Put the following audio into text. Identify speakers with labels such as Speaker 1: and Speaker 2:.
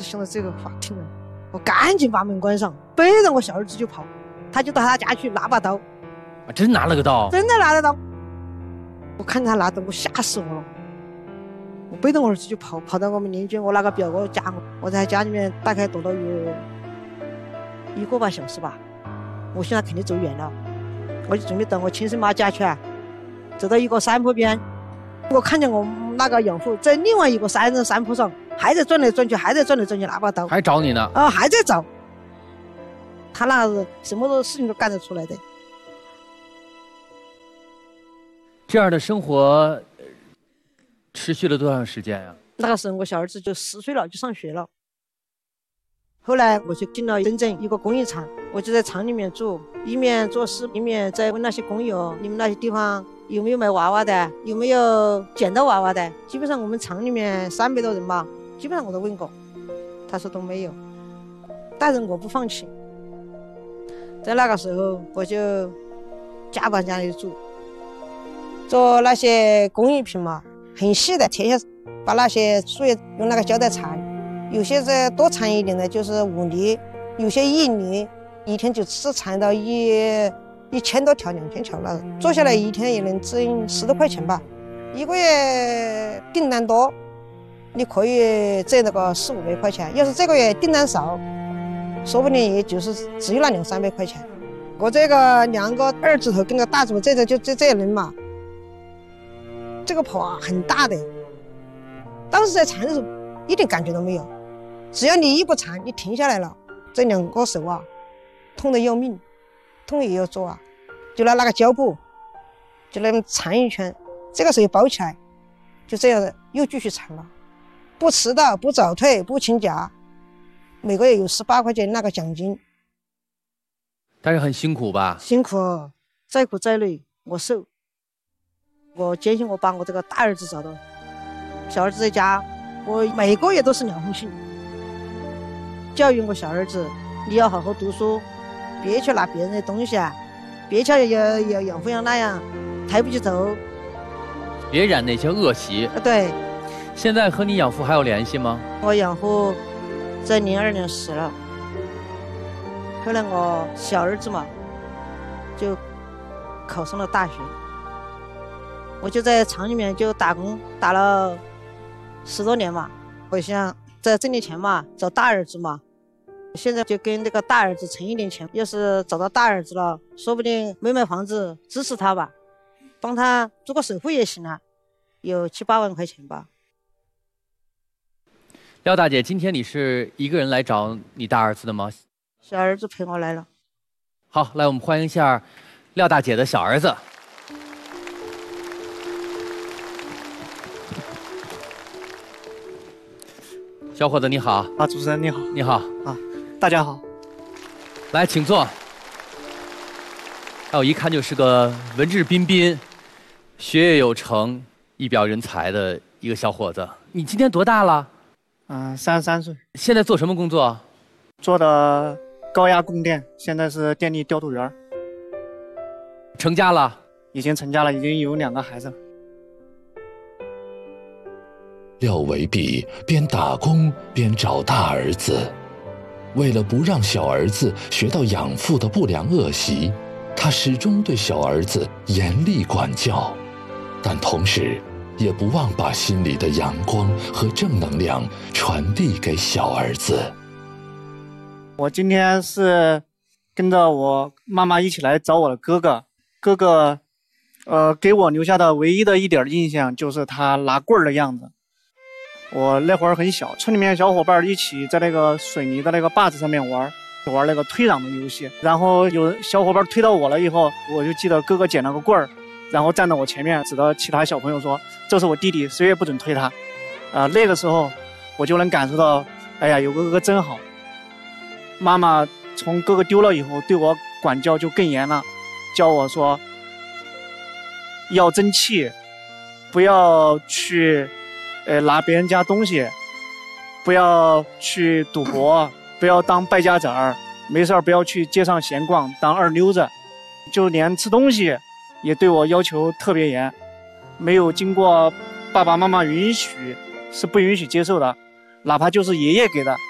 Speaker 1: 时想到这个话听了，我赶紧把门关上，背着我小儿子就跑，他就到他家去拿把刀。
Speaker 2: 真拿了个刀？
Speaker 1: 真的拿得到。我看他拿刀，我吓死我了。我背着我儿子就跑到我们邻居我那个表哥家，我在家里面大概躲了有1个半小时吧。我想他肯定走远了，我就准备到我亲生妈家去，走到一个山坡边，我看见我那个养父在另外一个山坡上还在转来转去，拿把刀，
Speaker 2: 还找你呢？
Speaker 1: 还在找。他那是什么事情都干得出来的。
Speaker 2: 这样的生活持续了多长时间呀？
Speaker 1: 那个时候我小儿子就10岁了，就上学了。后来我就进了深圳一个工艺厂，我就在厂里面住，一面做事一面在问那些工友，你们那些地方有没有买娃娃的，有没有捡到娃娃的。基本上我们厂里面300多人吧，基本上我都问过，他说都没有。但是我不放弃，在那个时候我就家搬家里住，做那些工艺品嘛，很细的切下，把那些树叶用那个胶带缠，有些是多缠一点的，就是5厘，有些1厘，一天就是缠到1000多条、2000条了。做下来一天也能挣10多块钱吧，一个月订单多，你可以挣那个4、500块钱。要是这个月订单少，说不定也就是只有那2、300块钱。我这个2个2字头跟个大字头，这样人嘛。这个跑很大的，当时在缠的时候一点感觉都没有，只要你一不缠，你停下来了，这2个手痛得要命，痛也要做就拿那个胶布就那么缠一圈，这个手包起来，就这样的又继续缠了，不迟到不早退不请假，每个月有18块钱那个奖金。
Speaker 2: 但是很辛苦吧？
Speaker 1: 辛苦，再苦再累我受。我坚信我把我这个大儿子找到，小儿子在家，我每个月都是2封信，教育我小儿子，你要好好读书，别去拿别人的东西别去要养父养那样抬不起头，
Speaker 2: 别染那些恶习。
Speaker 1: 对。
Speaker 2: 现在和你养父还有联系吗？
Speaker 1: 我养父在02年死了，后来我小儿子嘛就考上了大学，我就在厂里面就打工，打了10多年嘛。我想在挣点钱嘛，找大儿子嘛。现在就跟那个大儿子存一点钱，要是找到大儿子了，说不定没买房子支持他吧，帮他做个首付也行有7、8万块钱吧。
Speaker 2: 廖大姐，今天你是一个人来找你大儿子的吗？
Speaker 1: 小儿子陪我来了。
Speaker 2: 好，来我们欢迎一下廖大姐的小儿子。小伙子你好。
Speaker 3: 主持人你好。
Speaker 2: 你好
Speaker 3: 大家好。
Speaker 2: 来请坐。我一看就是个文质彬彬、学业有成、一表人才的一个小伙子。你今年多大了
Speaker 3: ？33岁。
Speaker 2: 现在做什么工作？
Speaker 3: 做的高压供电，现在是电力调度员。
Speaker 2: 成家了？
Speaker 3: 已经成家了，已经有2个孩子了。
Speaker 4: 廖维弼边打工边找大儿子，为了不让小儿子学到养父的不良恶习，他始终对小儿子严厉管教，但同时也不忘把心里的阳光和正能量传递给小儿子。
Speaker 3: 我今天是跟着我妈妈一起来找我的哥哥，给我留下的唯一的一点印象就是他拿棍儿的样子。我那会儿很小，村里面小伙伴一起在那个水泥的那个坝子上面玩那个推搡的游戏，然后有小伙伴推到我了以后，我就记得哥哥捡了个棍儿，然后站到我前面指着其他小朋友说，这是我弟弟，谁也不准推他。那个时候我就能感受到，哎呀，有个哥哥真好。妈妈从哥哥丢了以后对我管教就更严了，教我说要争气，不要去拿别人家东西，不要去赌博，不要当败家子儿，没事不要去街上闲逛当二流子，就连吃东西也对我要求特别严，没有经过爸爸妈妈允许是不允许接受的，哪怕就是爷爷给的